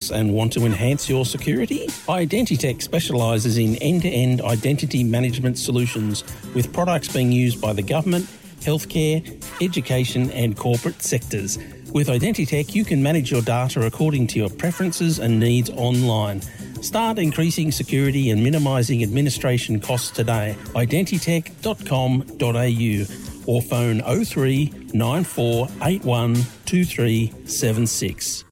anxious and want to enhance your security? Identitech specialises in end-to-end identity management solutions with products being used by the government, healthcare, education and corporate sectors. With Identitech, you can manage your data according to your preferences and needs online. Start increasing security and minimising administration costs today. Identitech.com.au or phone 03 9481 2376.